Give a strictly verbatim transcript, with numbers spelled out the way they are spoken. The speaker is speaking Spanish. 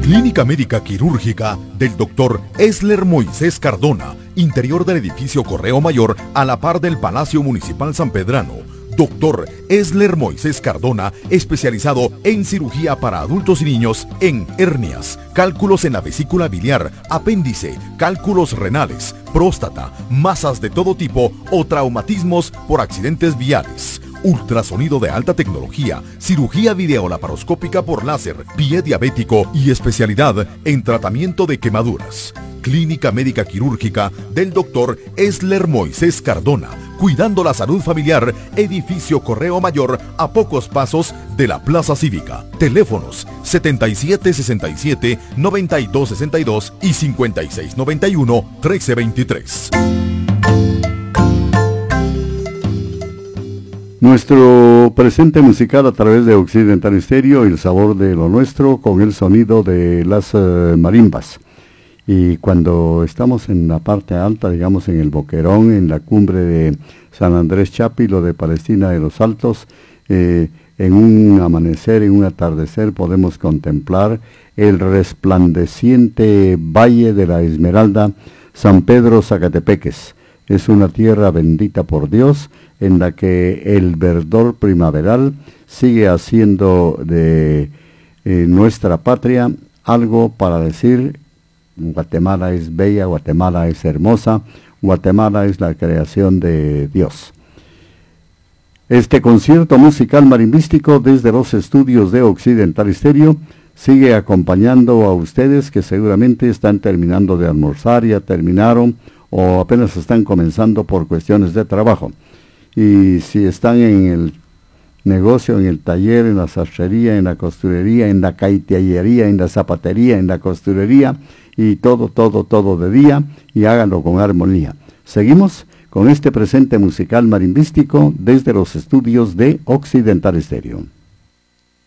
Clínica Médica Quirúrgica del doctor Esler Moisés Cardona, interior del edificio Correo Mayor a la par del Palacio Municipal San Pedrano. doctor Esler Moisés Cardona, especializado en cirugía para adultos y niños en hernias, cálculos en la vesícula biliar, apéndice, cálculos renales, próstata, masas de todo tipo o traumatismos por accidentes viales. Ultrasonido de alta tecnología, cirugía videolaparoscópica por láser, pie diabético y especialidad en tratamiento de quemaduras. Clínica Médica Quirúrgica del doctor Esler Moisés Cardona, cuidando la salud familiar, edificio Correo Mayor a pocos pasos de la Plaza Cívica. Teléfonos setenta y siete sesenta y siete, noventa y dos sesenta y dos y cincuenta y seis noventa y uno, trece veintitrés. Nuestro presente musical a través de Occidental Stereo, el sabor de lo nuestro con el sonido de las uh, marimbas. Y cuando estamos en la parte alta, digamos en el Boquerón, en la cumbre de San Andrés Chápilo de Palestina de los Altos, eh, en un amanecer, en un atardecer, podemos contemplar el resplandeciente Valle de la Esmeralda, San Pedro Zacatepeques. Es una tierra bendita por Dios, en la que el verdor primaveral sigue haciendo de eh, nuestra patria algo para decir: Guatemala es bella, Guatemala es hermosa, Guatemala es la creación de Dios. Este concierto musical marimbístico desde los estudios de Occidental Stereo sigue acompañando a ustedes que seguramente están terminando de almorzar, ya terminaron o apenas están comenzando por cuestiones de trabajo. Y si están en el negocio, en el taller, en la sastrería, en la costurería, en la caiteillería, en la zapatería, en la costurería, y todo, todo, todo de día, y háganlo con armonía. Seguimos con este presente musical marimbístico desde los estudios de Occidental Stereo.